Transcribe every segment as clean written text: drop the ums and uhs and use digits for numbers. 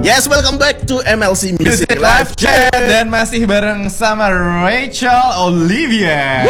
Yes, welcome back to MLC Music Live Chat. Dan masih bareng sama Rachel Olivia.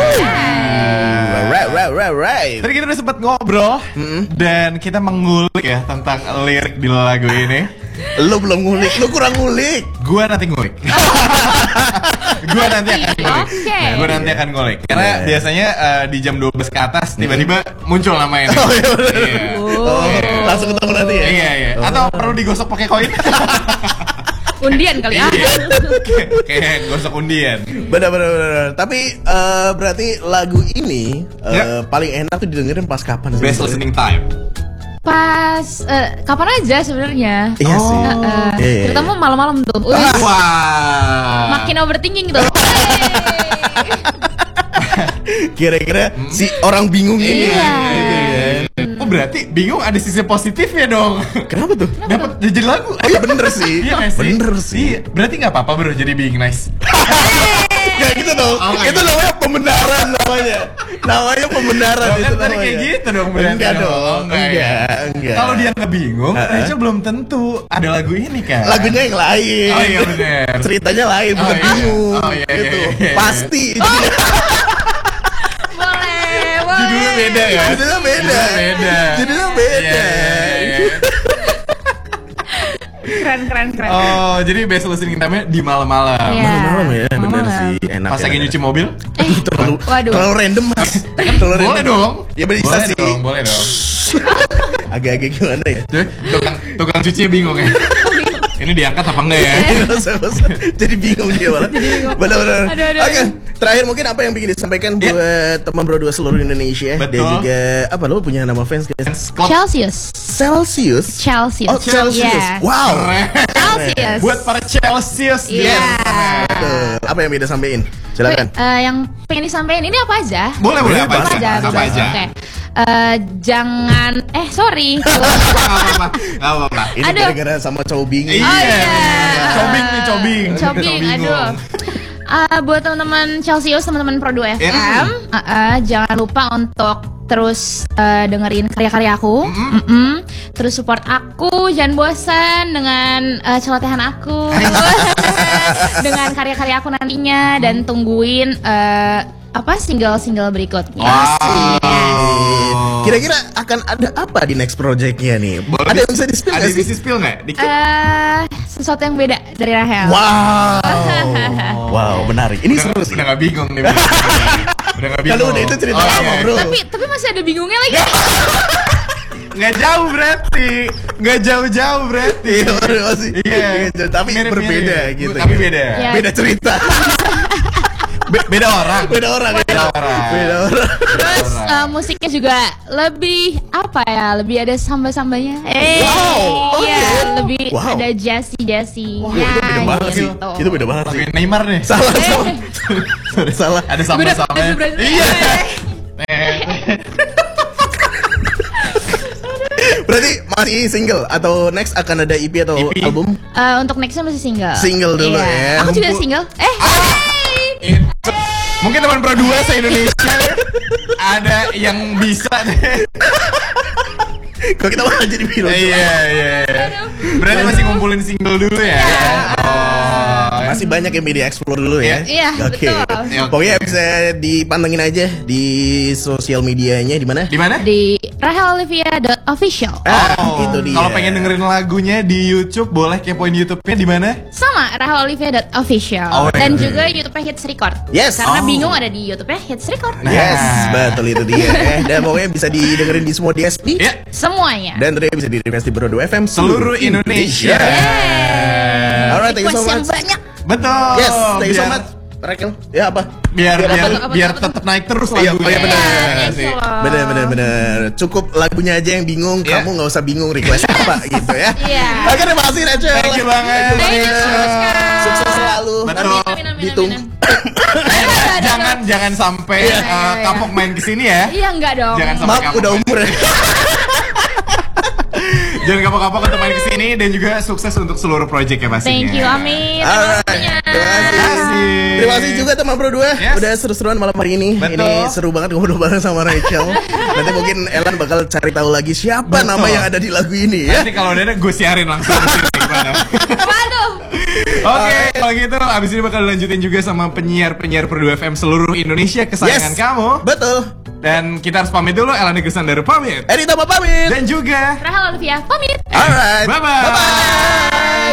Right. Tadi kita udah sempat ngobrol dan kita mengulik ya tentang lirik di lagu ini. Lu belum ngulik, lu kurang ngulik. Gua nanti ngulik. Gua nanti akan ngulik. Karena biasanya di jam 12 ke atas tiba-tiba muncul nama ini. Oh iya bener. Langsung ketemu nanti ya? Iya. Atau perlu digosok pakai koin? Undian kali ya. Kayak gosok undian. Bener. Tapi berarti lagu ini paling enak tuh didengerin pas kapan sih? Best listening time. Pas kapan aja sebenarnya. Iya sih. Terutama malam-malam tuh. Wah. Makin overthinking gitu. Kira-kira si orang bingung ini. Iya. Oh berarti bingung ada sisi positifnya dong. Kenapa tuh? Dapat jadi lagu. Oh iya bener sih. Iya nggak sih? Bener sih. Iya. Berarti nggak apa-apa bro jadi being nice. Gak gitu dong. Itu namanya pembenaran namanya. Namanya pembenaran Kan itu tadi namanya. kayak gitu dong berarti. Enggak dong. Enggak. Kalau dia nggak bingung, Rachel belum tentu ada lagu ini kan. Lagunya yang lain. Oh iya bener. Ceritanya lain, bukan iya. bingung. Oh, iya, Gitu. iya. Pasti. Boleh. Judulnya beda ya. Judulnya beda. Judulnya beda. Iya. Keren. Oh, jadi best listening time-nya di malam-malam. Iya. Malam ya, bener Malam. sih. Enak. Pas lagi nyuci mobil? Terlalu random mas. Terlalu Boleh random. dong. Ya bisa sih. Boleh dong. Agak-agak gimana ya? Jadi, tukang cucinya bingung ya. Ini diangkat apa enggak ya? Jadi bingung dia malah. Benar-benar. Aduh. Oke, terakhir mungkin apa yang ingin disampaikan buat teman Bro 2 seluruh Indonesia. Betul. Dan juga apa lo punya nama fans guys? Celsius. Oh Celsius. Yeah. Wow. Celsius. Buat para Celsius Iya. Betul. Apa yang bisa sampein? Silakan. Yang pengen disampaikan ini apa aja? Boleh apa aja. Oke. Jangan sorry. Gak apa-apa. Ini Aduh. gara-gara sama cowok bingung. Iya. Cobing. Aduh. Buat teman-teman Celsius, teman-teman Pro 2 FM, jangan lupa untuk terus dengerin karya-karya aku, terus support aku, jangan bosan dengan celotehan aku, dengan karya-karya aku nantinya, dan tungguin single-single berikutnya. Kira-kira akan ada apa di next projectnya nih? Boleh Ada yang bisa di-spill Ada nggak yang sih? bisa spill nggak? Dikit. Sesuatu yang beda dari Rahel. Wow, menarik. Ini seru sih. Udah gak bingung nih. Udah gak bingung. Kalau udah itu cerita lama, Bro. Tapi masih ada bingungnya lagi. Nggak jauh berarti. Nggak jauh-jauh berarti. Iya, tapi Mirip-mirip. berbeda gitu. Tapi beda. Ya. Beda cerita. Beda orang. Beda orang. Terus musiknya juga lebih lebih ada samba-sambanya. Wow, oke. Iya, lebih Wow. ada jazzy. Wah, itu beda banget sih. gitu. Itu beda banget sih. Tapi Neymar nih. Salah. Ada sama-samanya. Iya. Berarti masih single atau next akan ada EP atau EP? album? Untuk nextnya masih single. Single dulu ya. Aku juga single. Mungkin teman Pro 2 se-Indonesia ada yang bisa deh. Kok kita malah jadi bilang? Iya. Berarti masih ngumpulin single dulu ya. Masih banyak yang media explore dulu ya. Iya, Oke. betul. Pokoknya bisa dipantengin aja di sosial medianya di mana? Di mana? Di rahelolivia.official. Itu dia. Kalau pengen dengerin lagunya di YouTube, boleh kepoin YouTube-nya di mana? Sama rahelolivia.official. Dan juga YouTube-nya Hits Record. Yes. Karena bingung ada di YouTube-nya Hits Record. Yes, betul itu dia. Dan pokoknya bisa didengerin di semua DSP. Ya, Semuanya. Dan ternyata bisa di-request di Bro 2 FM seluruh Indonesia. Alright, thank you so Request yang much. banyak. Betul. Yes, thank you so much. Rakel, ya apa? Biar tetap naik terus Iya, lagunya. benar. Sih. Bener. Cukup lagunya aja yang bingung, Iya. kamu nggak usah bingung request apa gitu ya. Iya. Oke, terima kasih Rachel. Thank you banget. Thank you, Kak. Sukses selalu. Betul. Amin. Ditung. Jangan sampai kapok main kesini ya. Iya, enggak dong. Jangan sampai Maaf kapok. udah umur ya. Jangan kapok-kapok untuk main kesini dan juga sukses untuk seluruh project ya pastinya. Thank you, amin. Alright, Waktunya. terima kasih. Terima kasih juga teman Bro 2. Yes. Udah seru-seruan malam hari ini. Betul. Ini seru banget ngobrol bareng sama Rachel. Nanti mungkin Elan bakal cari tahu lagi siapa Betul. nama yang ada di lagu ini ya. Nanti kalau ada gue siarin langsung di sini. Apa tuh? Oke, kalau gitu abis ini bakal lanjutin juga sama penyiar-penyiar Perdu FM seluruh Indonesia kesayangan kamu. Betul. Dan kita harus pamit dulu. Elana Gersandar pamit. Edita pamit. Dan juga Rahel Olivia pamit. Alright. Bye-bye. Bye-bye.